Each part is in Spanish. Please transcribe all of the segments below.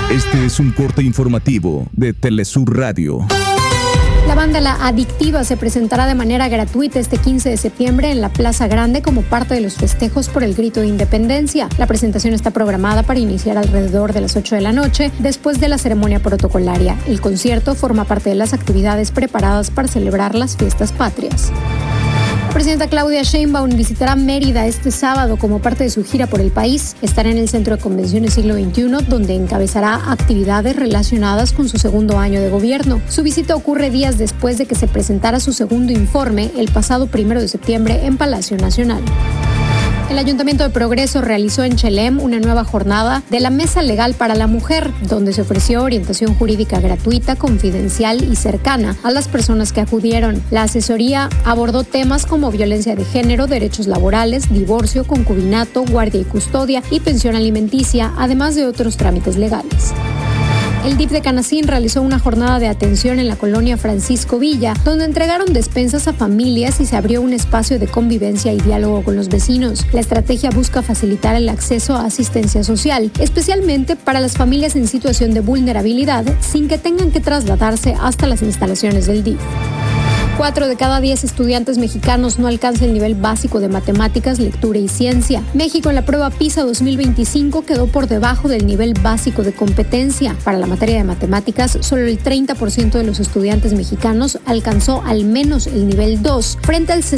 Este es un corte informativo de Telesur Radio. La banda La Adictiva se presentará de manera gratuita este 15 de septiembre en la Plaza Grande como parte de los festejos por el Grito de Independencia. La presentación está programada para iniciar alrededor de las 8 de la noche, después de la ceremonia protocolaria. El concierto forma parte de las actividades preparadas para celebrar las fiestas patrias. La presidenta Claudia Sheinbaum visitará Mérida este sábado como parte de su gira por el país. Estará en el Centro de Convenciones Siglo XXI, donde encabezará actividades relacionadas con su segundo año de gobierno. Su visita ocurre días después de que se presentara su segundo informe el pasado 1 de septiembre en Palacio Nacional. El Ayuntamiento de Progreso realizó en Chelem una nueva jornada de la Mesa Legal para la Mujer, donde se ofreció orientación jurídica gratuita, confidencial y cercana a las personas que acudieron. La asesoría abordó temas como violencia de género, derechos laborales, divorcio, concubinato, guardia y custodia y pensión alimenticia, además de otros trámites legales. El DIF de Canacín realizó una jornada de atención en la colonia Francisco Villa, donde entregaron despensas a familias y se abrió un espacio de convivencia y diálogo con los vecinos. La estrategia busca facilitar el acceso a asistencia social, especialmente para las familias en situación de vulnerabilidad, sin que tengan que trasladarse hasta las instalaciones del DIF. 4 de cada 10 estudiantes mexicanos no alcanzan el nivel básico de matemáticas, lectura y ciencia. México en la prueba PISA 2025 quedó por debajo del nivel básico de competencia. Para la materia de matemáticas, solo el 30% de los estudiantes mexicanos alcanzó al menos el nivel 2, frente al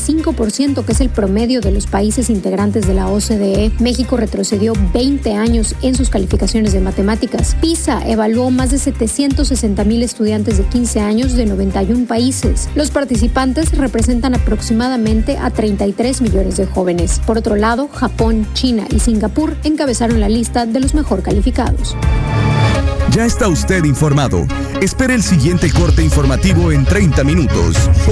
65% que es el promedio de los países integrantes de la OCDE. México retrocedió 20 años en sus calificaciones de matemáticas. PISA evaluó más de 760,000 estudiantes de 15 años de 91 países. Los participantes representan aproximadamente a 33 millones de jóvenes. Por otro lado, Japón, China y Singapur encabezaron la lista de los mejor calificados. Ya está usted informado. Espere el siguiente corte informativo en 30 minutos.